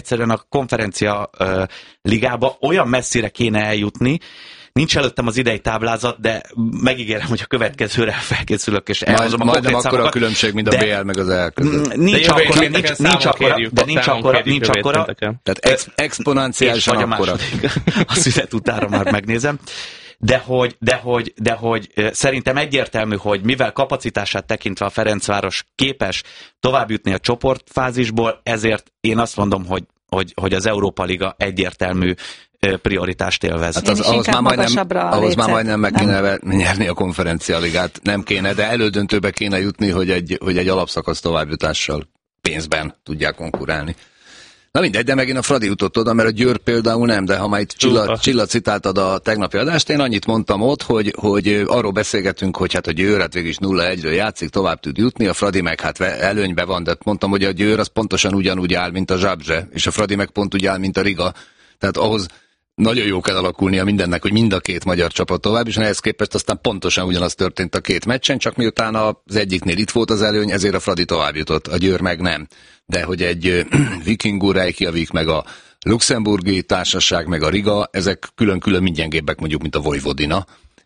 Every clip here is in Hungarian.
egyszerűen a konferencia ligába olyan messzire kéne eljutni. Nincs előttem az idei táblázat, de megígérem, hogy a következőre felkészülök, és elhozom a konkrét számokat. Majdnem akkora a különbség, mint a BL meg az EL között. Nincs akkora. Tehát exponenciálisan akkora. A szünet utára már megnézem. De hogy szerintem egyértelmű, hogy mivel kapacitását tekintve a Ferencváros képes továbbjutni a csoportfázisból, ezért én azt mondom, hogy az Európa Liga egyértelmű prioritást élvez. Hát ahhoz már majdnem meg kéne nyerni a konferencialigát. Nem kéne, de elődöntőbe kéne jutni, hogy egy alapszakasz továbbjutással pénzben tudják konkurálni. Na mindegy, de megint a Fradi jutott oda, mert a Győr például nem, de ha már itt Csilla citáltad a tegnapi adást, én annyit mondtam ott, hogy arról beszélgetünk, hogy hát a Győr hát végig is 0-1-ről játszik, tovább tud jutni, a Fradi meg hát előnybe van, de mondtam, hogy a Győr az pontosan ugyanúgy áll, mint a Zsábzse, és a Fradi meg pont úgy áll, mint a Riga. Tehát ahhoz nagyon jó kell alakulnia mindennek, hogy mind a két magyar csapat tovább, és ehhez képest aztán pontosan ugyanaz történt a két meccsen, csak miután az egyiknél itt volt az előny, ezért a Fradi tovább jutott, a Győr meg nem. De hogy egy Vikingur, Reykjavik, meg a luxemburgi társaság, meg a Riga, ezek külön-külön mindgyengébbek mondjuk, mint a Vojvodina,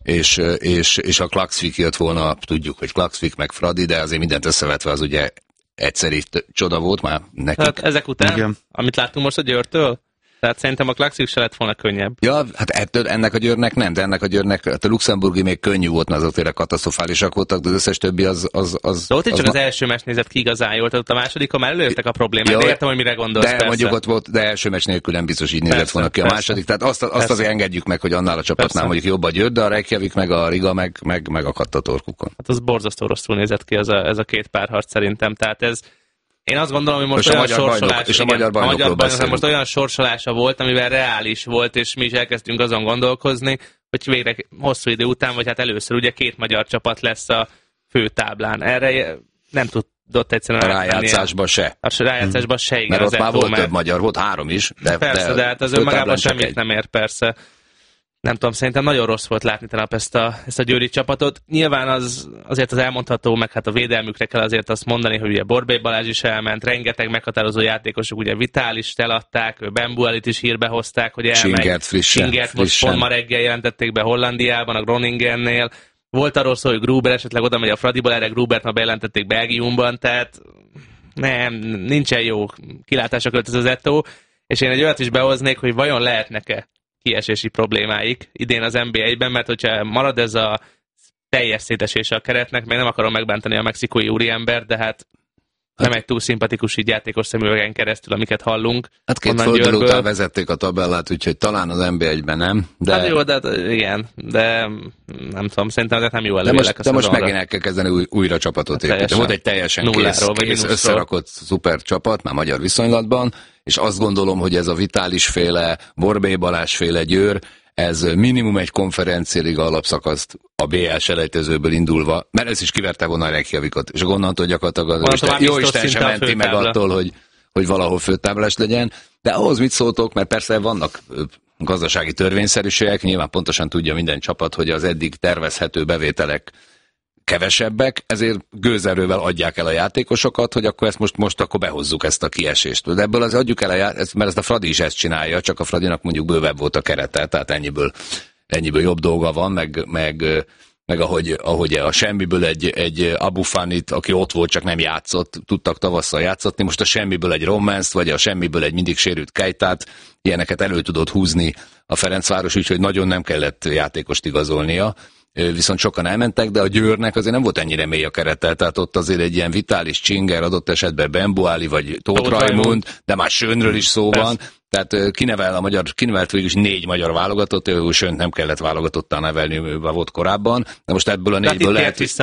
és a Klaksvik jött volna, tudjuk, hogy Klaksvik meg Fradi, de azért mindent összevetve az ugye egyszeri csoda volt már nekik. Tehát ezek után, igen, amit láttunk most a Győrtől, tehát szerintem a Klaksvik se lett volna könnyebb. Ja, hát ennek a Győrnek nem, de ennek a Győrnek, hát a luxemburgi még könnyű volt, mert azok tényleg katasztrofálisak voltak, de az összes többi az de ott is csak az első meccs nézett ki igazán jól, tehát a másodikon már előjöttek a problémák, de értem, hogy mire gondolsz, de persze. Mondjuk ott volt, de első meccs nélkül nem biztos így nézett volna ki a második, tehát azt azért engedjük meg, hogy annál a csapatnál mondjuk jobb a Győr, de a Reykjavik meg a Riga meg akadt a torkukon. Hát az borzasztó rosszul nézett ki ez a két párharc szerintem, tehát ez. Én azt gondolom, hogy most olyan sorsolás, most olyan sorsolása volt, amivel reális volt, és mi is elkezdtünk azon gondolkozni, hogy végre hosszú idő után, vagy hát először ugye két magyar csapat lesz a főtáblán. Erre nem tudott egyszerűen a rájátszásban se. A rájátszásban se, igen. Mert ott már volt több magyar, volt 3 is. Persze, de hát az önmagában semmit nem ér, persze. Nem tudom, szerintem nagyon rossz volt látni tegnap ezt a győri csapatot. Nyilván azért az elmondható, meg hát a védelmükre kell azért azt mondani, hogy ugye Borbély Balázs is elment, rengeteg meghatározó játékosok, ugye Vitálist eladták, Bembuelit is hírbe hozták, hogy elmegy. Singert most pont ma reggel jelentették be Hollandiában, a Groningennél. Volt arról szó, hogy Gruber esetleg oda megy a Fradiból, erre Grubert ma bejelentették Belgiumban, tehát nem, nincsen jó kilátásra költöző Zetó, és én egy olyat is behoznék, hogy vajon lehetnek-e kiesési problémáik idén az NBA-ben, mert hogyha marad ez a teljes szétesése a keretnek, meg nem akarom megbántani a mexikói úriember, de hát nem egy túl szimpatikus így játékos szemüvegen keresztül, amiket hallunk. Hát 2 forduló után vezették a tabellát, úgyhogy talán az NBA-ben nem. De... Hát jó, de igen, de nem tudom, szerintem ezek nem jó előjelek a szezonra. De most megint el kell kezdeni újra csapatot építeni. Volt egy teljesen kész összerakott szuper csapat, már magyar viszonylatban, és azt gondolom, hogy ez a Vitális féle, Borbély Balázs féle Győr, ez minimum egy konferencialiga alapszakaszt a BL selejtezőből indulva, mert ez is kiverte volna a Reykjavikot, és onnantól gyakorlatilag jó Isten sem menti meg attól, hogy valahol főtáblás legyen. De ahhoz mit szóltok, mert persze vannak gazdasági törvényszerűségek, nyilván pontosan tudja minden csapat, hogy az eddig tervezhető bevételek kevesebbek, ezért gőzerővel adják el a játékosokat, hogy akkor ezt most akkor behozzuk ezt a kiesést. De ebből az adjuk el, mert ezt a Fradi is ezt csinálja, csak a Fradinak mondjuk bővebb volt a kerete, tehát ennyiből jobb dolga van, meg ahogy a semmiből egy Abu Fanit, aki ott volt, csak nem játszott, tudtak tavasszal játszatni, most a semmiből egy Romance-t, vagy a semmiből egy mindig sérült Keitát, ilyeneket elő tudott húzni a Ferencváros, úgyhogy nagyon nem kellett játékost igazolnia. Viszont sokan elmentek, de a Győrnek azért nem volt ennyire mély a kerete, tehát ott azért egy ilyen Vitális, Csinger, adott esetben Bembuali vagy Tóth Rajmund, de már Sönről is szó van, tehát kinevelt végül is 4 magyar válogatott, Sönt nem kellett válogatottan nevelni, volt korábban, de most ebből a 4-ből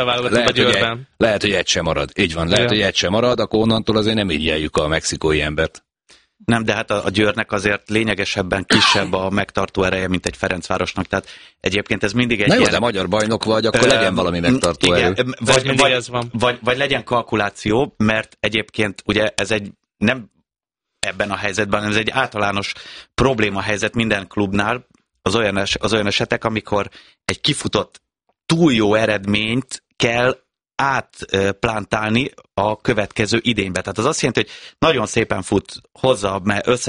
lehet, hogy egy sem marad. Így van, lehet, hogy egy sem marad, akkor onnantól azért nem így éljük a mexikói embert. Nem, de hát a Győrnek azért lényegesebben kisebb a megtartó ereje, mint egy Ferencvárosnak, tehát egyébként ez mindig egy jó, de magyar bajnok vagy, akkor legyen valami megtartó erő. Vagy legyen kalkuláció, mert egyébként ugye ez egy nem ebben a helyzetben, ez egy általános probléma helyzet minden klubnál, az olyan esetek, amikor egy kifutott túl jó eredményt kell átplántálni a következő idénybe. Tehát az azt jelenti, hogy nagyon szépen fut hozzá, mert